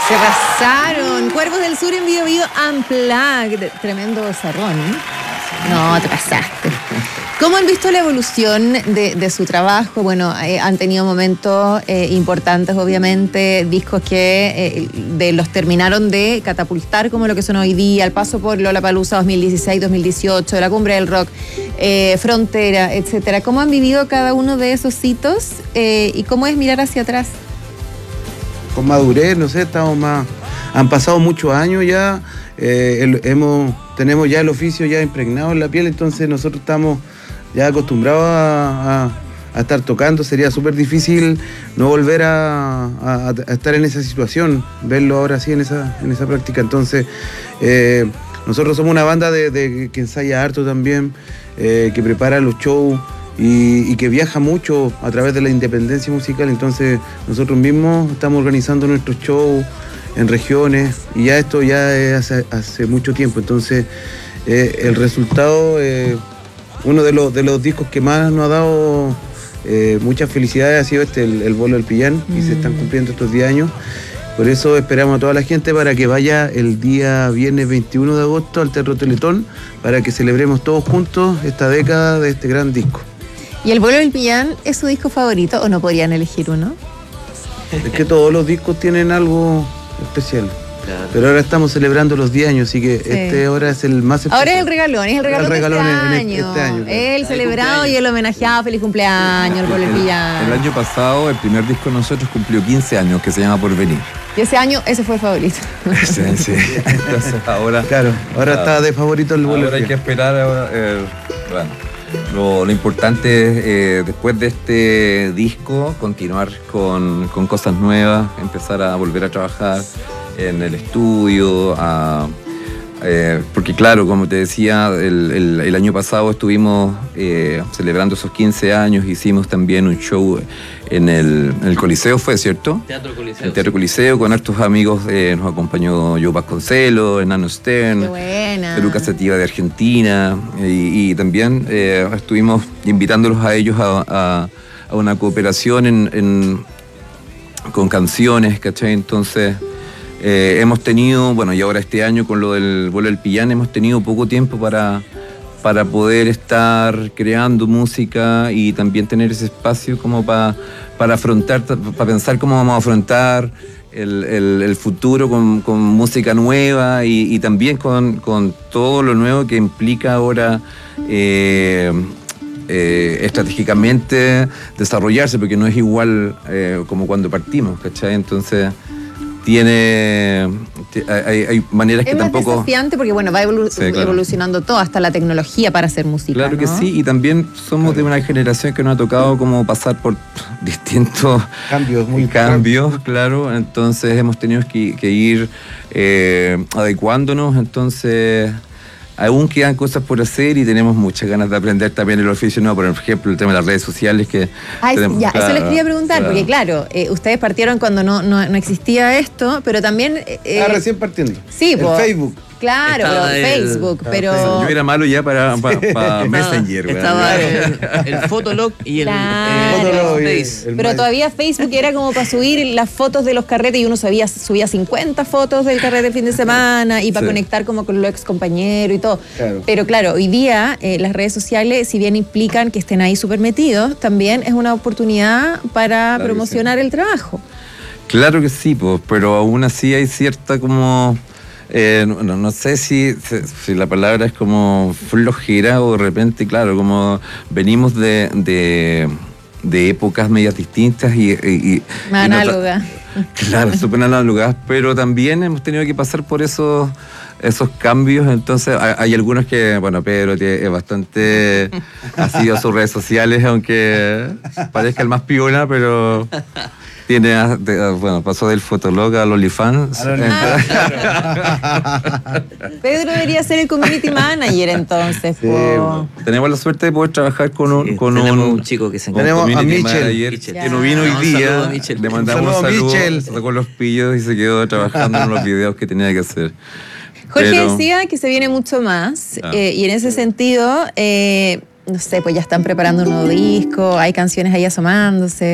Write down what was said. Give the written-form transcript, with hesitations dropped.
Se pasaron. Cuervos del Sur en Bio Bio Unplugged. Tremendo zarrón. No, te pasaste. ¿Cómo han visto la evolución de su trabajo? Bueno, han tenido momentos importantes, obviamente, discos que los terminaron de catapultar como lo que son hoy día, el paso por Lollapalooza 2016-2018, la Cumbre del Rock, Frontera, etcétera. ¿Cómo han vivido cada uno de esos hitos y cómo es mirar hacia atrás? Con madurez, no sé, estamos más... Han pasado muchos años ya, tenemos ya el oficio ya impregnado en la piel, entonces nosotros estamos ya acostumbrados a estar tocando. Sería súper difícil no volver a estar en esa situación, verlo ahora sí en esa práctica. Entonces, nosotros somos una banda que ensaya harto también, que prepara los shows, y que viaja mucho a través de la independencia musical. Entonces nosotros mismos estamos organizando nuestros shows en regiones y ya esto ya es hace mucho tiempo. Entonces el resultado, uno de los discos que más nos ha dado muchas felicidades ha sido el Vuelo del Pillán, y se están cumpliendo estos 10 años. Por eso esperamos a toda la gente para que vaya el día viernes 21 de agosto al Teatro Teletón, para que celebremos todos juntos esta década de este gran disco. ¿Y el Vuelo del Pillán es su disco favorito o no podrían elegir uno? Es que todos los discos tienen algo especial. Claro. Pero ahora estamos celebrando los 10 años, así que sí, ahora es el más especial. Ahora es el regalón de este año. Claro. El celebrado y el homenajeado. Feliz cumpleaños, el Vuelo del Pillán. El año pasado, el primer disco de nosotros cumplió 15 años, que se llama Porvenir. Y ese año, ese fue el favorito. Sí. Entonces ahora... Claro, ahora está de favorito el Vuelo. Ahora hay que esperar, bueno. Lo importante es, después de este disco, continuar con cosas nuevas, empezar a volver a trabajar en el estudio, porque claro, como te decía, el año pasado estuvimos celebrando esos 15 años, hicimos también un show en el Coliseo, ¿fue cierto? Teatro Coliseo. El Teatro Coliseo, con hartos amigos, nos acompañó Joe Vasconcelos, Enano Stern, Lucas Sativa de Argentina, y también estuvimos invitándolos a ellos a una cooperación con canciones, ¿cachai? Entonces... hemos tenido, bueno, y ahora este año con lo del Vuelo del Pillán, hemos tenido poco tiempo para poder estar creando música y también tener ese espacio como para afrontar, para pensar cómo vamos a afrontar el futuro con música nueva y también con todo lo nuevo que implica ahora estratégicamente desarrollarse, porque no es igual como cuando partimos, ¿cachai? Entonces... hay maneras que tampoco... Es más desafiante porque, bueno, va evolucionando todo, hasta la tecnología para hacer música, claro, ¿no? Que sí, y también somos de una generación que nos ha tocado como pasar por distintos cambios, claro, entonces hemos tenido que ir adecuándonos, entonces... Aún quedan cosas por hacer y tenemos muchas ganas de aprender también el oficio nuevo, por ejemplo, el tema de las redes sociales que tenemos, ya, claro, eso les quería preguntar, porque claro, ustedes partieron cuando no existía esto, pero también... recién partiendo. Sí, el Facebook. Claro, Facebook, pero... Yo era malo ya para Messenger. Estaba el Fotolog y el Face. Pero todavía Facebook era como para subir las fotos de los carretes, y uno subía 50 fotos del carrete del fin de semana y para conectar como con los ex compañeros y todo. Claro. Pero claro, hoy día las redes sociales, si bien implican que estén ahí súper metidos, también es una oportunidad para promocionar el trabajo. Claro que sí, pues, pero aún así hay cierta como... no sé si la palabra es como flojera o de repente, claro, como venimos de épocas medias distintas y análogas. Claro, súper análogas, pero también hemos tenido que pasar por esos cambios. Entonces hay algunos que, bueno, Pedro es bastante asiduo a sus redes sociales, aunque parezca el más piola, pero... pasó del Fotolog al OnlyFans. Pedro debería ser el community manager entonces. Sí, tenemos la suerte de poder trabajar con un chico que se encarga. Tenemos a Michel, que no vino hoy día. Le mandamos un saludo, sacó los pillos y se quedó trabajando en los videos que tenía que hacer. Jorge decía que se viene mucho más, y en ese sentido, no sé, pues ya están preparando un nuevo disco, hay canciones ahí asomándose.